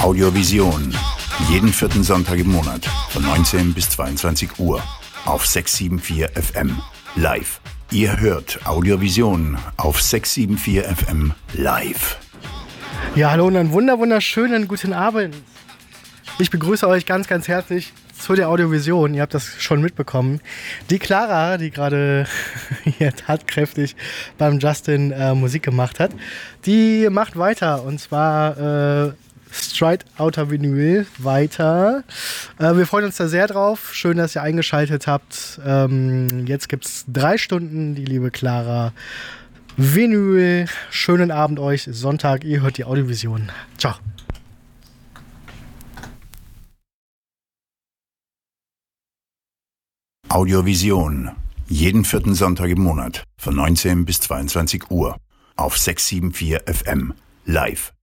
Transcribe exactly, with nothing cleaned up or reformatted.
Audiovision. Jeden vierten Sonntag im Monat von neunzehn bis zweiundzwanzig Uhr auf sechs sieben vier F M live. Ihr hört Audiovision auf sechs sieben vier F M live. Ja, hallo und einen wunder wunderschönen guten Abend. Ich begrüße euch ganz, ganz herzlich zu der Audiovision. Ihr habt das schon mitbekommen. Die Clara, die gerade hier tatkräftig beim Justin äh, Musik gemacht hat, die macht weiter. Und zwar äh, Straight Outta Vinyl weiter. Äh, wir freuen uns da sehr drauf. Schön, dass ihr eingeschaltet habt. Ähm, jetzt gibt es drei Stunden, die liebe Clara. Vinyl. Schönen Abend euch. Sonntag. Ihr hört die Audiovision. Ciao. Audiovision. Jeden vierten Sonntag im Monat von neunzehn bis zweiundzwanzig Uhr auf sechs sieben vier F M live.